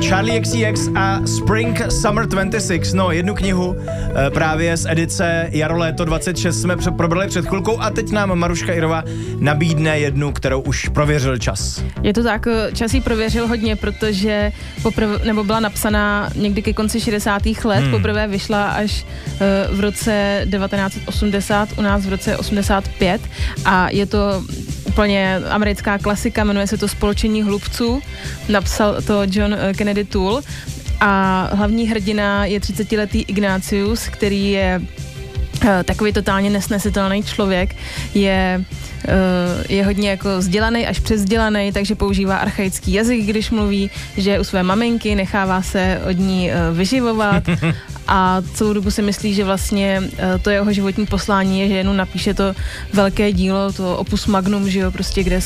Charlie XCX a Spring Summer 26, no jednu knihu právě z edice Jaro-léto 26 jsme probrali před chvilkou a teď nám Maruška Jirová nabídne jednu, kterou už prověřil čas. Je to tak, čas jí prověřil hodně, protože byla napsaná někdy ke konci 60. let, poprvé vyšla až v roce 1980, u nás v roce 85 a je to úplně americká klasika, jmenuje se to Spolčení hlubců, napsal to John Kennedy Toole a hlavní hrdina je 30letý Ignatius, který je takový totálně nesnesitelný člověk, je hodně jako vzdělaný až převzdělaný, takže používá archaický jazyk, když mluví, že je u své maminky, nechává se od ní vyživovat a celou dobu si myslí, že vlastně to jeho životní poslání je, že jenom napíše to velké dílo, to opus magnum, že jo, prostě kde